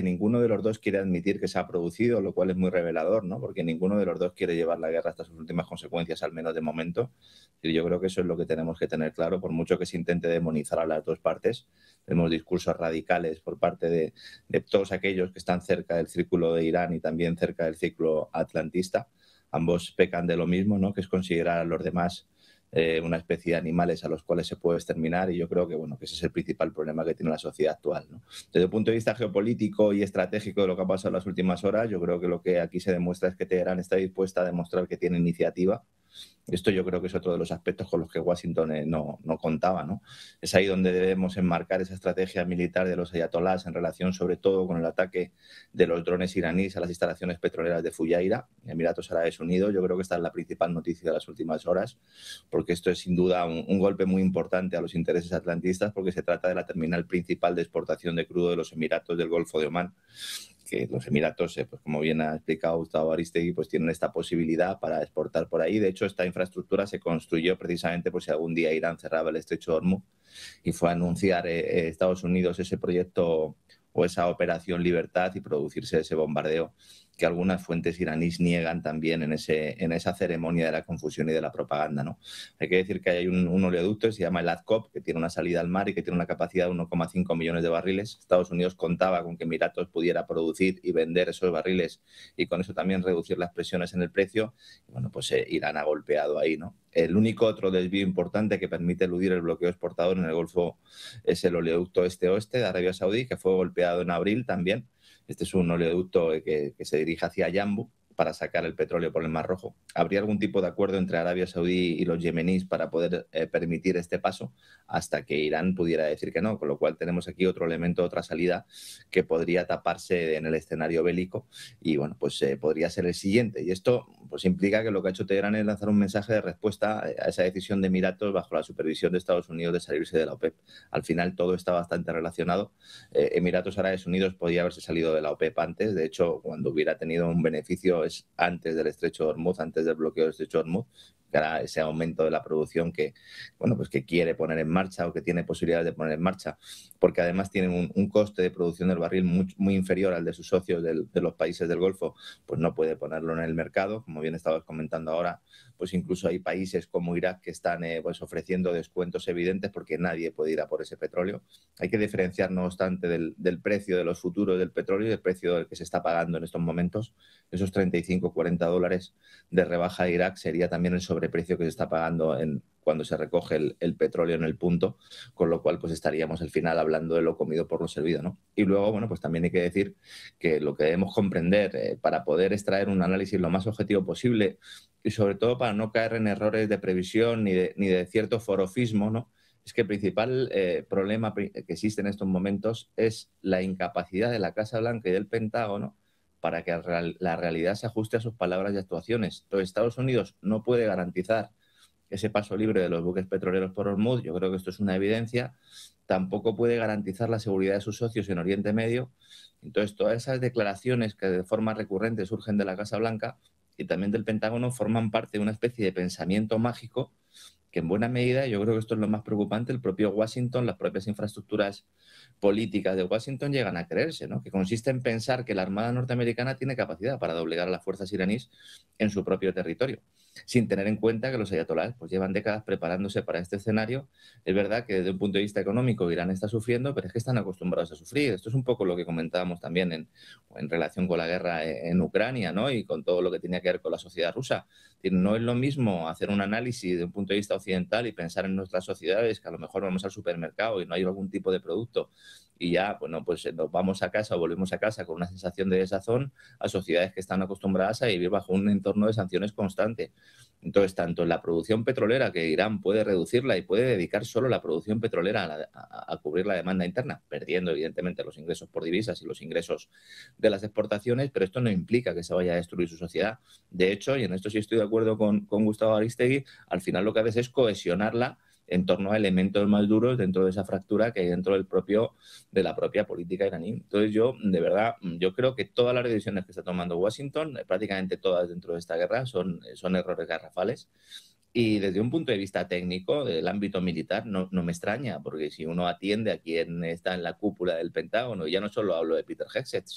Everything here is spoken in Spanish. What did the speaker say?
ninguno de los dos quiere admitir que se ha producido, lo cual es muy revelador, ¿no? Porque ninguno de los dos quiere llevar la guerra hasta sus últimas consecuencias, al menos de momento. Y yo creo que eso es lo que tenemos que tener claro, por mucho que se intente demonizar a las dos partes. Tenemos discursos radicales por parte de todos aquellos que están cerca del círculo de Irán y también cerca del círculo atlantista. Ambos pecan de lo mismo, ¿no? Que es considerar a los demás una especie de animales a los cuales se puede exterminar, y yo creo que, bueno, que ese es el principal problema que tiene la sociedad actual, ¿no? Desde el punto de vista geopolítico y estratégico de lo que ha pasado en las últimas horas, yo creo que lo que aquí se demuestra es que Teherán está dispuesta a demostrar que tiene iniciativa. Esto yo creo que es otro de los aspectos con los que Washington no contaba, ¿no? Es ahí donde debemos enmarcar esa estrategia militar de los ayatolás en relación sobre todo con el ataque de los drones iraníes a las instalaciones petroleras de Fujairah, Emiratos Árabes Unidos. Yo creo que esta es la principal noticia de las últimas horas, porque esto es sin duda un golpe muy importante a los intereses atlantistas, porque se trata de la terminal principal de exportación de crudo de los Emiratos del Golfo de Omán, que los Emiratos, pues como bien ha explicado Gustavo Aristegui, pues tienen esta posibilidad para exportar por ahí. De hecho, esta infraestructura se construyó precisamente por si algún día Irán cerraba el estrecho de Hormuz, y fue a anunciar Estados Unidos ese proyecto o esa operación Libertad y producirse ese bombardeo que algunas fuentes iraníes niegan también en esa ceremonia de la confusión y de la propaganda, ¿no? Hay que decir que hay un oleoducto que se llama el Adcop, que tiene una salida al mar y que tiene una capacidad de 1,5 millones de barriles. Estados Unidos contaba con que Emiratos pudiera producir y vender esos barriles y con eso también reducir las presiones en el precio. Y bueno, pues Irán ha golpeado ahí, ¿no? El único otro desvío importante que permite eludir el bloqueo exportador en el Golfo es el oleoducto este-oeste de Arabia Saudí, que fue golpeado en abril también. Este es un oleoducto que se dirige hacia Yanbu para sacar el petróleo por el Mar Rojo. ¿Habría algún tipo de acuerdo entre Arabia Saudí y los yemeníes para poder permitir este paso hasta que Irán pudiera decir que no? Con lo cual tenemos aquí otro elemento, otra salida que podría taparse en el escenario bélico y, bueno, pues podría ser el siguiente. Y esto pues implica que lo que ha hecho Teherán es lanzar un mensaje de respuesta a esa decisión de Emiratos bajo la supervisión de Estados Unidos de salirse de la OPEP. Al final todo está bastante relacionado. Emiratos Árabes Unidos podía haberse salido de la OPEP antes. De hecho, cuando hubiera tenido un beneficio es antes del estrecho de Hormuz, antes del bloqueo del estrecho de Hormuz, que era ese aumento de la producción que, bueno, pues que quiere poner en marcha o que tiene posibilidades de poner en marcha, porque además tienen un coste de producción del barril muy inferior al de sus socios de los países del Golfo, pues no puede ponerlo en el mercado. Como bien estabas comentando ahora, pues incluso hay países como Irak que están pues ofreciendo descuentos evidentes porque nadie puede ir a por ese petróleo. Hay que diferenciar, no obstante, del precio de los futuros del petróleo y del precio del que se está pagando en estos momentos. Esos 35, 40 dólares de rebaja de Irak sería también el sobreprecio que se está pagando cuando se recoge el petróleo en el punto, con lo cual pues estaríamos al final hablando de lo comido por lo servido, ¿no? Y luego, bueno, pues también hay que decir que lo que debemos comprender para poder extraer un análisis lo más objetivo posible y sobre todo para no caer en errores de previsión ni de cierto forofismo, ¿no? Es que el principal problema que existe en estos momentos es la incapacidad de la Casa Blanca y del Pentágono para que la realidad se ajuste a sus palabras y actuaciones. Entonces, Estados Unidos no puede garantizar ese paso libre de los buques petroleros por Hormuz. Yo creo que esto es una evidencia. Tampoco puede garantizar la seguridad de sus socios en Oriente Medio. Entonces, todas esas declaraciones que de forma recurrente surgen de la Casa Blanca y también del Pentágono forman parte de una especie de pensamiento mágico que en buena medida, yo creo que esto es lo más preocupante, el propio Washington, las propias infraestructuras políticas de Washington llegan a creerse, ¿no? Que consiste en pensar que la Armada norteamericana tiene capacidad para doblegar a las fuerzas iraníes en su propio territorio, sin tener en cuenta que los ayatolás pues, llevan décadas preparándose para este escenario. Es verdad que desde un punto de vista económico Irán está sufriendo, pero es que están acostumbrados a sufrir. Esto es un poco lo que comentábamos también en relación con la guerra en Ucrania, ¿no? Y con todo lo que tenía que ver con la sociedad rusa. No es lo mismo hacer un análisis de un punto de vista occidental y pensar en nuestras sociedades, que a lo mejor vamos al supermercado y no hay algún tipo de producto y ya, bueno, pues nos vamos a casa o volvemos a casa con una sensación de desazón, a sociedades que están acostumbradas a vivir bajo un entorno de sanciones constante. Entonces, tanto en la producción petrolera, que Irán puede reducirla y puede dedicar solo la producción petrolera a cubrir la demanda interna, perdiendo evidentemente los ingresos por divisas y los ingresos de las exportaciones, pero esto no implica que se vaya a destruir su sociedad. De hecho, y en esto sí estoy de acuerdo con Gustavo Aristegui, al final lo que haces es cohesionarla en torno a elementos más duros dentro de esa fractura que hay dentro de la propia política iraní. Entonces yo, de verdad, yo creo que todas las decisiones que está tomando Washington, prácticamente todas dentro de esta guerra, son errores garrafales. Y desde un punto de vista técnico, del ámbito militar, no me extraña, porque si uno atiende a quien está en la cúpula del Pentágono, y ya no solo hablo de Peter Hegseth,